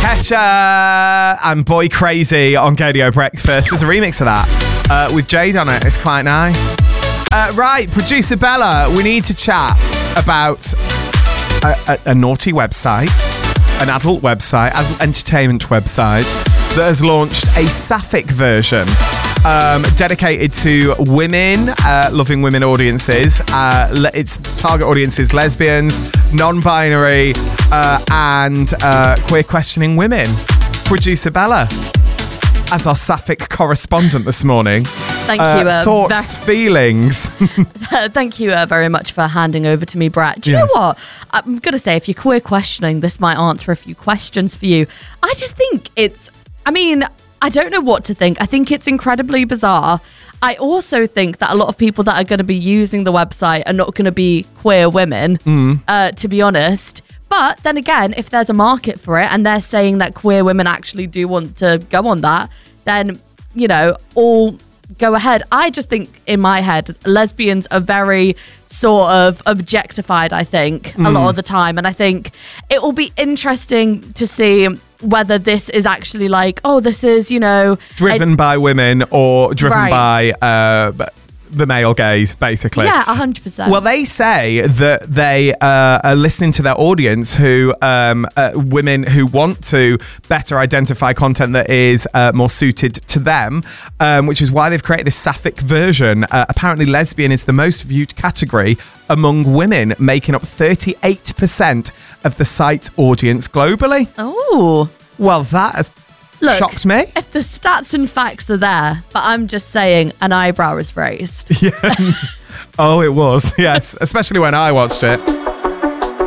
Kesha and Boy Crazy on KDO Breakfast. There's a remix of that with Jade on it. It's quite nice. Right, producer Bella, we need to chat about a naughty website, an adult website, adult entertainment website that has launched a sapphic version dedicated to women, loving women audiences. Its target audiences: lesbians, non-binary, and queer questioning women. Producer Bella, as our sapphic correspondent this morning. Thank you. Thoughts, feelings. Thank you very much for handing over to me, Brett. Do you know what? I'm going to say, if you're queer questioning, this might answer a few questions for you. I just think I don't know what to think. I think it's incredibly bizarre. I also think that a lot of people that are going to be using the website are not going to be queer women, to be honest. But then again, if there's a market for it and they're saying that queer women actually do want to go on that, then, all go ahead. I just think in my head, lesbians are very sort of objectified, I think, a lot of the time. And I think it will be interesting to see whether this is actually like, this is, driven by women or driven by the male gaze, basically. Yeah, 100%. Well, they say that they are listening to their audience, who women who want to better identify content that is more suited to them, which is why they've created this sapphic version. Apparently, lesbian is the most viewed category among women, making up 38% of the site's audience globally. Oh. Well, that has shocked me. If the stats and facts are there, but I'm just saying an eyebrow is raised. Yeah. Oh, it was. Yes. Especially when I watched it.